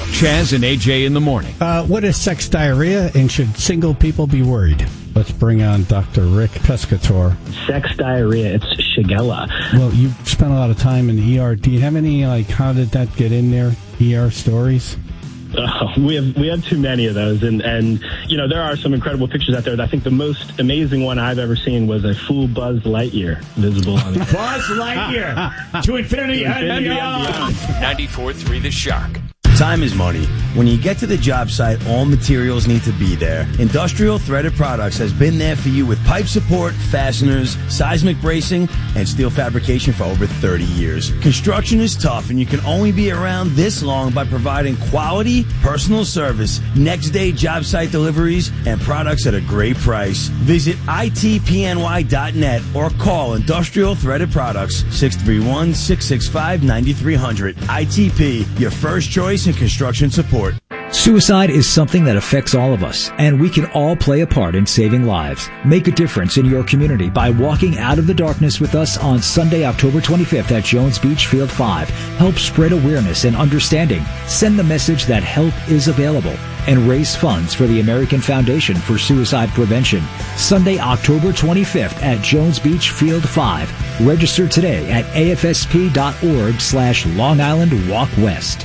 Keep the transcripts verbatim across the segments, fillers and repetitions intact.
Chaz and A J in the morning. Uh, what is sex diarrhea, and should single people be worried? Let's bring on Doctor Rick Pescator. Sex diarrhea, it's Shigella. Well, you spent a lot of time in the E R. Do you have any, like, how did that get in there, E R stories? Uh, we have we have too many of those, and, and you know there are some incredible pictures out there. I think the most amazing one I've ever seen was a full Buzz Lightyear visible on the Buzz Lightyear to infinity, to infinity and and beyond. ninety-four point three The Shark. Time is money. When you get to the job site, all materials need to be there. Industrial Threaded Products has been there for you with pipe support, fasteners, seismic bracing, and steel fabrication for over thirty years. Construction is tough, and you can only be around this long by providing quality, personal service, next day job site deliveries, and products at a great price. Visit I T P N Y dot net or call Industrial Threaded Products, six three one, six six five, nine three zero zero. I T P, your first choice in construction support. Suicide is something that affects all of us, and we can all play a part in saving lives. Make a difference in your community by walking out of the darkness with us on Sunday, October twenty-fifth at Jones Beach Field five. Help spread awareness and understanding. Send the message that help is available and raise funds for the American Foundation for Suicide Prevention. Sunday, October twenty-fifth at Jones Beach Field five. Register today at A F S P dot org slash Long Island Walk West.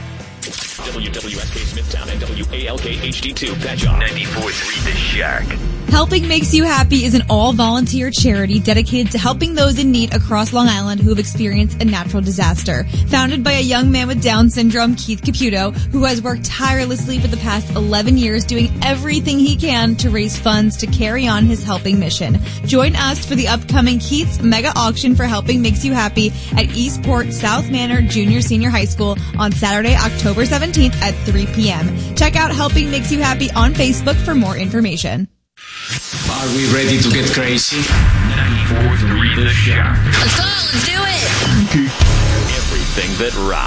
W W S K Smithtown and W A L K H D two Patchogue. ninety-four point three The Shark. Helping Makes You Happy is an all-volunteer charity dedicated to helping those in need across Long Island who have experienced a natural disaster. Founded by a young man with Down syndrome, Keith Caputo, who has worked tirelessly for the past eleven years doing everything he can to raise funds to carry on his helping mission. Join us for the upcoming Keith's Mega Auction for Helping Makes You Happy at Eastport South Manor Junior Senior High School on Saturday, October seventeenth at three p.m. Check out Helping Makes You Happy on Facebook for more information. Are we ready to get crazy? ninety-four point three The Shark. Let's go, let's do it. Everything that rocks.